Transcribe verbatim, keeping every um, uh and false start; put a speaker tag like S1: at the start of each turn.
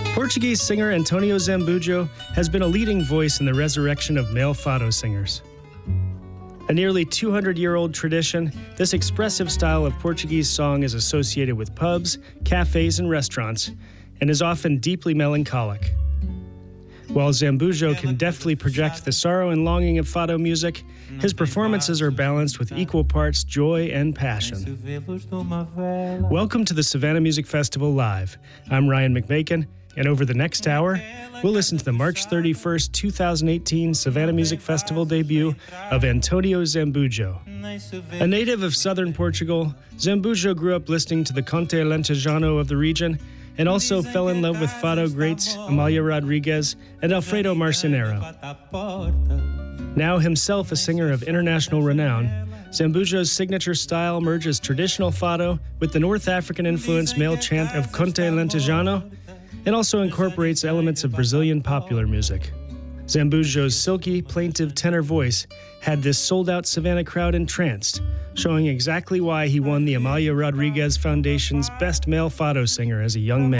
S1: Portuguese singer Antonio Zambujo has been a leading voice in the resurrection of male fado singers. A nearly two hundred year old tradition, this expressive style of Portuguese song is associated with pubs, cafes, and restaurants, and is often deeply melancholic. While Zambujo can deftly project the sorrow and longing of fado music, his performances are balanced with equal parts joy and passion. Welcome to the Savannah Music Festival Live. I'm Ryan McMakin, and over the next hour, we'll listen to the March thirty-first, twenty eighteen Savannah Music Festival debut of Antonio Zambujo. A native of southern Portugal, Zambujo grew up listening to the Conte Alentejano of the region and also fell in love with fado greats Amalia Rodriguez and Alfredo Marcenero. Now himself a singer of international renown, Zambujo's signature style merges traditional fado with the North African-influenced male chant of Conte Alentejano and also incorporates elements of Brazilian popular music. Zambujo's silky, plaintive tenor voice had this sold-out Savannah crowd entranced, showing exactly why he won the Amalia Rodriguez Foundation's Best Male Fado Singer as a young man.